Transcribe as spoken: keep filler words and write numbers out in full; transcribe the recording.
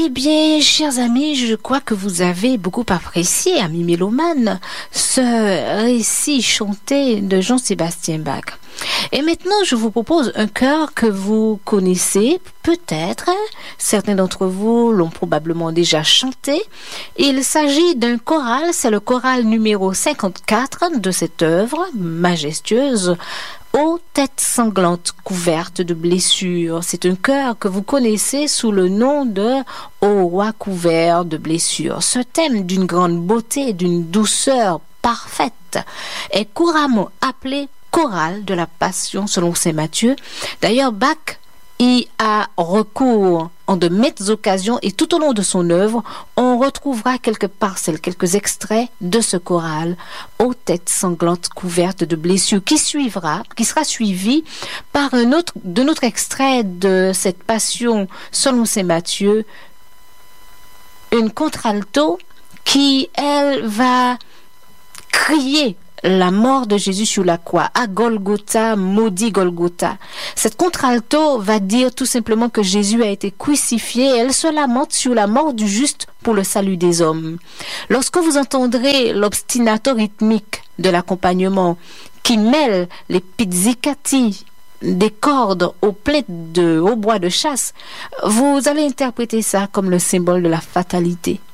Eh bien, chers amis, je crois que vous avez beaucoup apprécié, amis mélomanes, ce récit chanté de Jean-Sébastien Bach. Et maintenant, je vous propose un chœur que vous connaissez, peut-être. Certains d'entre vous l'ont probablement déjà chanté. Il s'agit d'un choral, c'est le choral numéro cinquante-quatre de cette œuvre majestueuse. Ô tête sanglante couverte de blessures. C'est un chœur que vous connaissez sous le nom de Ô roi couvert de blessures. Ce thème d'une grande beauté, d'une douceur parfaite est couramment appelé chorale de la Passion selon saint Matthieu. D'ailleurs, Bach y a recours en de maintes occasions et tout au long de son œuvre, on retrouvera quelques parcelles, quelques extraits de ce choral aux têtes sanglantes couvertes de blessures qui suivra, qui sera suivi par un autre, de notre extrait de cette Passion selon saint Matthieu, une contralto qui, elle, va crier la mort de Jésus sur la croix, à Golgotha, maudit Golgotha. Cette contralto va dire tout simplement que Jésus a été crucifié et elle se lamente sur la mort du juste pour le salut des hommes. Lorsque vous entendrez l'obstinato rythmique de l'accompagnement qui mêle les pizzicati des cordes aux plaintes de hautbois de chasse, vous allez interpréter ça comme le symbole de la fatalité.